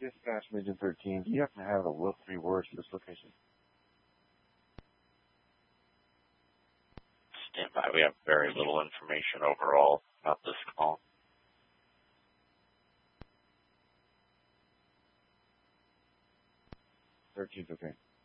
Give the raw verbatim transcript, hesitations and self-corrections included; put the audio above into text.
Dispatch Region thirteen. Do you happen to have a Will three words for this location? Stand by. We have very little information overall about this call. thirteen's okay.